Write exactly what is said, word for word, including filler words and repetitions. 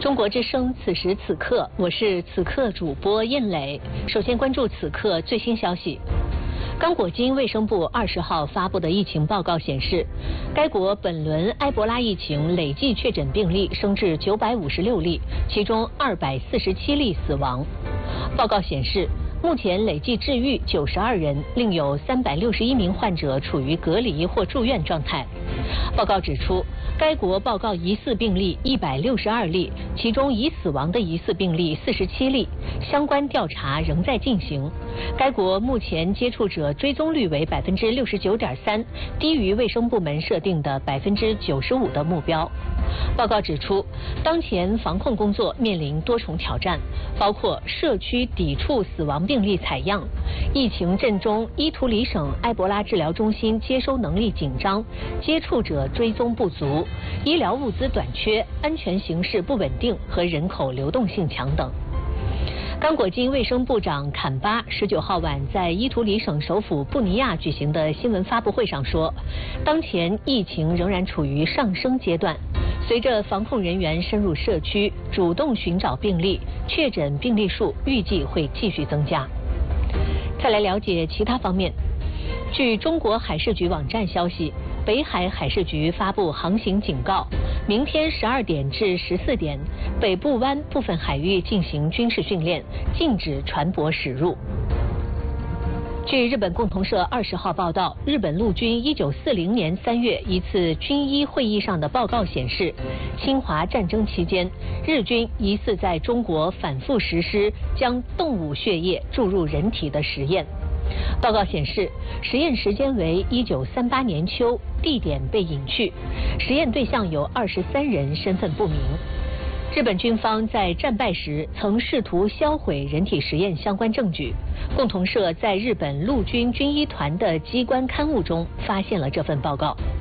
中国之声，此时此刻，我是此刻主播印磊。首先关注此刻最新消息。刚果金卫生部二十号发布的疫情报告显示，该国本轮埃博拉疫情累计确诊病例升至九百五十六例，其中二百四十七例死亡。报告显示，目前累计治愈九十二人，另有三百六十一名患者处于隔离或住院状态。报告指出，该国报告疑似病例一百六十二例，其中已死亡的疑似病例四十七例，相关调查仍在进行。该国目前接触者追踪率为百分之六十九点三，低于卫生部门设定的百分之九十五的目标。报告指出，当前防控工作面临多重挑战，包括社区抵触死亡病例采样、疫情震中伊图里省埃博拉治疗中心接收能力紧张、接触者追踪不足、医疗物资短缺、安全形势不稳定和人口流动性强等。刚果金卫生部长坎巴十九号晚在伊图里省首府布尼亚举行的新闻发布会上说，当前疫情仍然处于上升阶段，随着防控人员深入社区，主动寻找病例，确诊病例数预计会继续增加。再来了解其他方面。据中国海事局网站消息，北海海事局发布航行警告，明天十二点至十四点，北部湾部分海域进行军事训练，禁止船舶驶入。据日本共同社二十号报道，日本陆军一九四零年三月一次军医会议上的报告显示，侵华战争期间，日军疑似在中国反复实施将动物血液注入人体的实验。报告显示，实验时间为一九三八年秋，地点被隐去，实验对象有二十三人，身份不明。日本军方在战败时曾试图销毁人体实验相关证据。共同社在日本陆军军医团的机关刊物中发现了这份报告。